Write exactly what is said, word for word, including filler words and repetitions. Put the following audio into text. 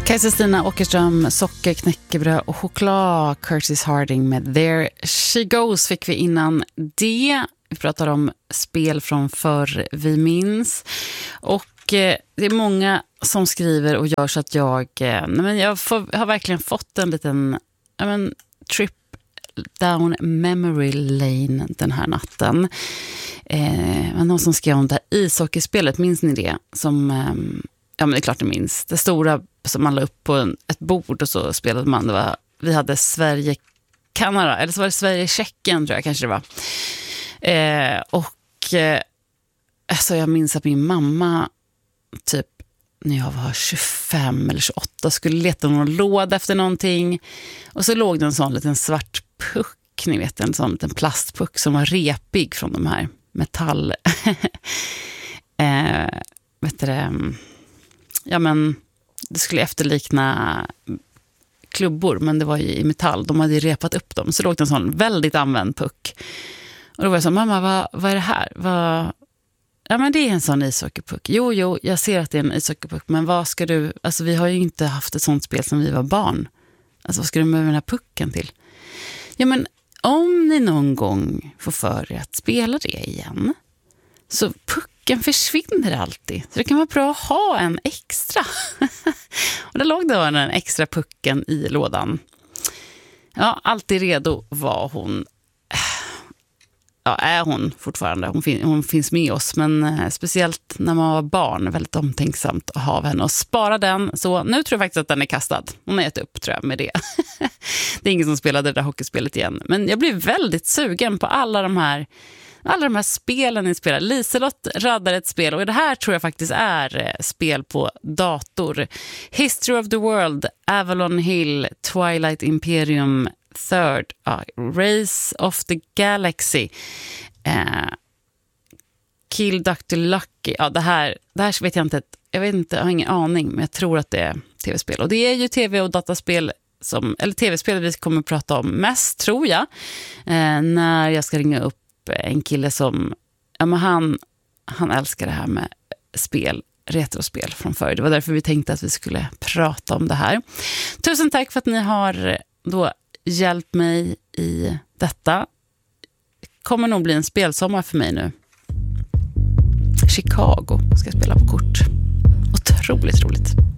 Kajsa Stina Åkerström, socker, knäckebröd och choklad. Curtis Harding med There She Goes fick vi innan det. Vi pratar om spel från förr vi minns. Och eh, det är många som skriver och gör så att jag... Eh, nej men jag får, har verkligen fått en liten ja men, trip down memory lane den här natten. Eh, men någon som skrev om det här ishockeyspelet, minns ni det? Som... Eh, ja men det är klart ni minns. Det stora som man la upp på en, ett bord och så spelade man. Det var, vi hade Sverige-Kanada, eller så var det Sverige-Tjeckien tror jag kanske det var. Eh, och eh, alltså jag minns att min mamma typ när jag var tjugofem eller tjugoåtta skulle leta någon låda efter någonting. Och så låg det en sån liten svart puck, ni vet en sån liten plastpuck som var repig från de här metall... eh, vet du det... Ja men det skulle efterlikna klubbor, men det var ju i metall. De hade ju repat upp dem. Så låg det en sån väldigt använd puck. Och då var jag så, mamma, vad, vad är det här? Vad... Ja men det är en sån ishockeypuck. Jo, jo, jag ser att det är en ishockeypuck. Men vad ska du... Alltså vi har ju inte haft ett sånt spel som vi var barn. Alltså vad ska du med den här pucken till? Ja men om ni någon gång får för er att spela det igen, så pucken försvinner alltid. Så det kan vara bra att ha en extra. Och där låg det den extra pucken i lådan. Ja, alltid redo var hon. Ja, är hon fortfarande. Hon, fin- hon finns med oss. Men eh, speciellt när man var barn. Väldigt omtänksamt att ha henne och spara den. Så nu tror jag faktiskt att den är kastad. Hon har gett upp tror jag med det. Det är ingen som spelade det där hockeyspelet igen. Men jag blev väldigt sugen på alla de här... Alla de här spelen ni spelar. Liselott raddar ett spel och det här tror jag faktiskt är spel på dator. History of the World, Avalon Hill, Twilight Imperium, Third, uh, Race of the Galaxy, uh, Kill doktor Lucky. Ja, det här, det här vet jag inte. Jag vet inte, jag har ingen aning, men jag tror att det är tv-spel. Och det är ju tv- och dataspel som, eller tv-spel vi kommer att prata om mest, tror jag, uh, när jag ska ringa upp en kille som, ja men han, han älskar det här med spel, retrospel från förr. Det var därför vi tänkte att vi skulle prata om det här. Tusen tack för att ni har då hjälpt mig i detta. Kommer nog bli en spelsommar för mig nu. Chicago ska jag spela på kort. Otroligt roligt.